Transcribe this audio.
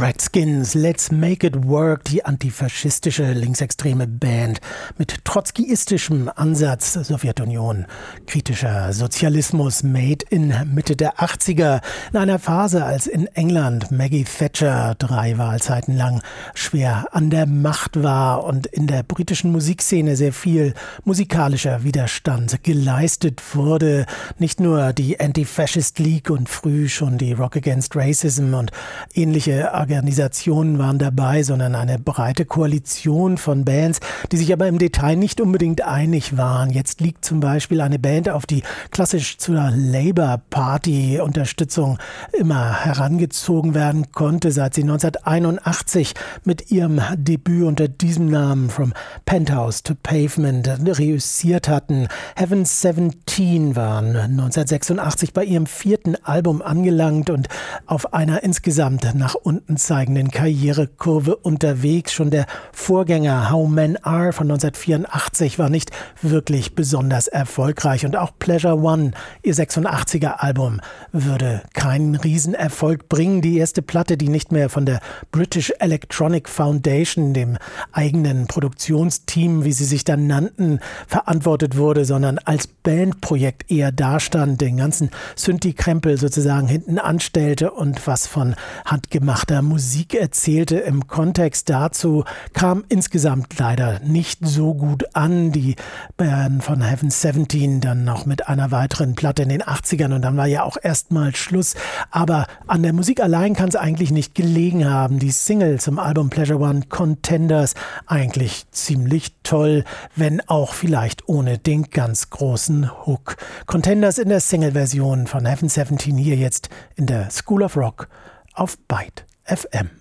Redskins, Let's Make It Work, die antifaschistische linksextreme Band mit trotzkiistischem Ansatz, Sowjetunion, kritischer Sozialismus, made in Mitte der 80er, in einer Phase, als in England Maggie Thatcher 3 Wahlzeiten lang schwer an der Macht war und in der britischen Musikszene sehr viel musikalischer Widerstand geleistet wurde. Nicht nur die Anti-Fascist League und früh schon die Rock Against Racism und ähnliche Organisationen waren dabei, sondern eine breite Koalition von Bands, die sich aber im Detail nicht unbedingt einig waren. Jetzt liegt zum Beispiel eine Band auf, die klassisch zur Labour Party Unterstützung immer herangezogen werden konnte, seit sie 1981 mit ihrem Debüt unter diesem Namen From Penthouse to Pavement reüssiert hatten. Heaven 17 waren 1986 bei ihrem 4. Album angelangt und auf einer insgesamt nach unten zeigenden Karrierekurve unterwegs. Schon der Vorgänger How Men Are von 1984 war nicht wirklich besonders erfolgreich und auch Pleasure One, ihr 86er Album, würde keinen Riesenerfolg bringen. Die erste Platte, die nicht mehr von der British Electronic Foundation, dem eigenen Produktionsteam, wie sie sich dann nannten, verantwortet wurde, sondern als Bandprojekt eher dastand, den ganzen Synthi-Krempel sozusagen hinten anstellte und was von handgemachter Musik erzählte. Im Kontext dazu kam insgesamt leider nicht so gut an. Die Band von Heaven 17 dann noch mit einer weiteren Platte in den 80ern und dann war ja auch erstmal Schluss. Aber an der Musik allein kann es eigentlich nicht gelegen haben. Die Single zum Album Pleasure One, Contenders, eigentlich ziemlich toll, wenn auch vielleicht ohne den ganz großen Hook. Contenders in der Single-Version von Heaven 17 hier jetzt in der School of Rock auf Byte FM.